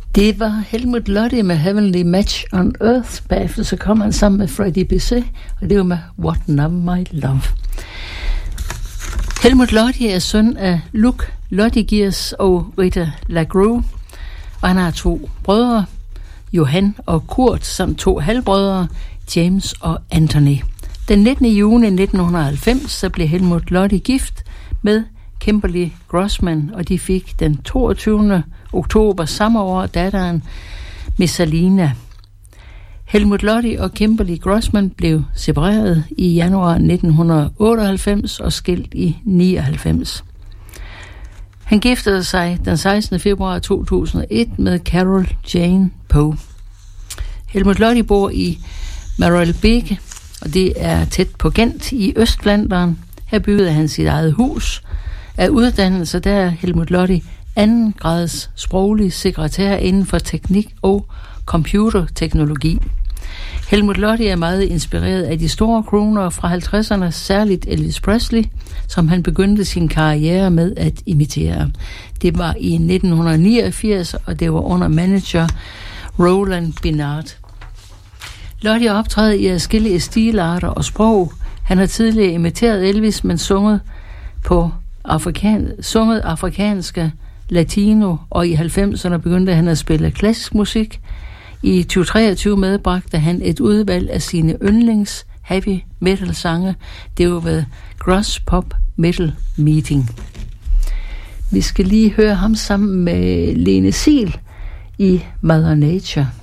Det var Helmut Lotti med Heavenly Match on Earth. Bagefter så kom han sammen med Freddie Bisset, og det var med What Now My Love. Helmut Lotti er søn af Luc Lottigiers og Rita Lagrue, og han har 2 brødre, Johan og Kurt, samt 2 halvbrødre, James og Anthony. Den 19. juni 1990 så blev Helmut Lotti gift med Kimberly Grossman, og de fik den 22. oktober samme år datteren Messalina. Helmut Lotti og Kimberly Grossman blev separeret i januar 1998 og skilt i 99. Han giftede sig den 16. februar 2001 med Carol Jane Poe. Helmut Lotti bor i Marelbeke, og det er tæt på Gent i Østflandern. Her byggede han sit eget hus. Af uddannelse der er Helmut Lotti 2. grads sproglig sekretær inden for teknik og computerteknologi. Helmut Lotti er meget inspireret af de store crooner fra 50'erne, særligt Elvis Presley, som han begyndte sin karriere med at imitere. Det var i 1989, og det var under manager Roland Binard. Lotti har optrædet i adskillige stilarter og sprog. Han har tidligere imiteret Elvis, men sunget afrikanske latino, og i 90'erne begyndte han at spille klassisk musik. I 2023 medbragte han et udvalg af sine yndlings heavy metal sange. Det var ved Gross Pop Metal Meeting. Vi skal lige høre ham sammen med Lene Siel i Mother Nature.